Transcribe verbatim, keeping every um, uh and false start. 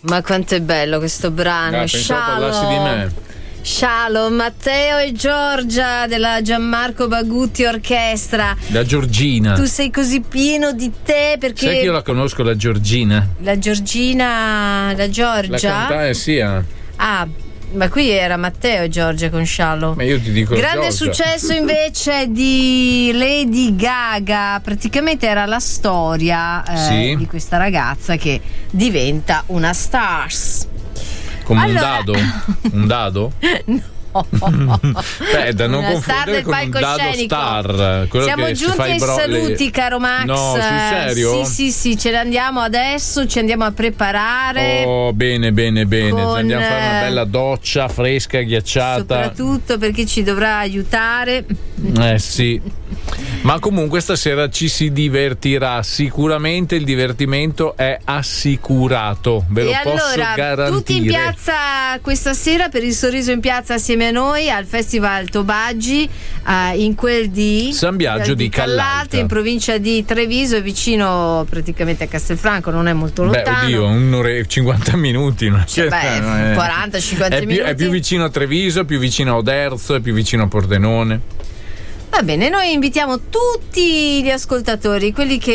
Ma quanto è bello questo brano. Ah, pensavo parlassi di me. Shalom, Matteo e Giorgia della Gianmarco Bagutti Orchestra. La Giorgina. Tu sei così pieno di te perché. Sai che io la conosco, la Giorgina? La Giorgina, la Giorgia? La cantante sia. Ah, ma qui era Matteo e Giorgia con Shalom. Ma io ti dico grande Giorgia. Successo invece di Lady Gaga. Praticamente era la storia eh, sì. di questa ragazza che diventa una stars. Come allora... un dado? Un dado? No. Beh, da non una star confondere del con un dado palcoscenico. star. Quello Siamo che giunti si fa ai i bro- saluti, le... caro Max. No, sul serio? Sì, sì, sì, ce ne andiamo adesso, ci andiamo a preparare. Oh, bene, bene, bene. Con, andiamo a fare una bella doccia fresca, ghiacciata. Soprattutto perché ci dovrà aiutare. Eh sì. Ma comunque stasera ci si divertirà. Sicuramente il divertimento è assicurato. Ve lo e posso allora, garantire. Tutti in piazza questa sera per il Sorriso in Piazza assieme a noi al Festival Tobaggi uh, in quel di San Biagio di Callalta, in provincia di Treviso, vicino praticamente a Castelfranco, non è molto lontano. Beh, oddio, un'ora e cinquanta minuti. Non cioè, beh, quaranta cinquanta è più, minuti. È più vicino a Treviso, è più vicino a Oderzo, è più vicino a Pordenone. Va bene, noi invitiamo tutti gli ascoltatori, quelli che